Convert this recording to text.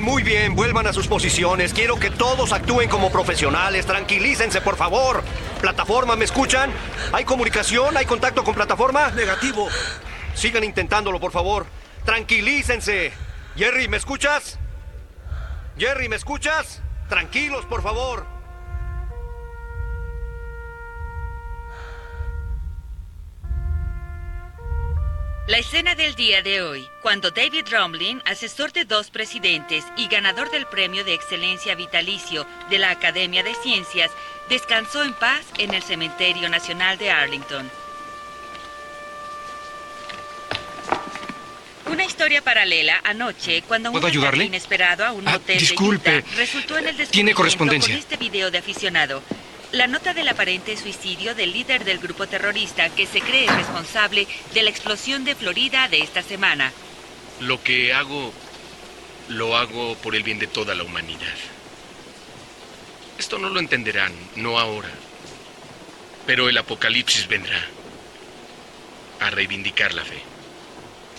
muy bien. Vuelvan a sus posiciones. Quiero que todos actúen como profesionales. Tranquilícense, por favor. Plataforma, ¿me escuchan? ¿Hay comunicación? ¿Hay contacto con plataforma? Negativo. Sigan intentándolo, por favor. Tranquilícense. Jerry, ¿me escuchas? Jerry, ¿me escuchas? Tranquilos, por favor. La escena del día de hoy, cuando David Rumlin, asesor de 2 presidentes y ganador del Premio de Excelencia Vitalicio de la Academia de Ciencias, descansó en paz en el Cementerio Nacional de Arlington. Una historia paralela anoche, cuando un ¿Puedo ayudarle? ataque inesperado a un hotel disculpe. de Utah resultó en el Tiene descubrimiento correspondencia. con este video de aficionado. La nota del aparente suicidio del líder del grupo terrorista que se cree responsable de la explosión de Florida de esta semana. Lo que hago, lo hago por el bien de toda la humanidad. Esto no lo entenderán, no ahora. Pero el apocalipsis vendrá a reivindicar la fe.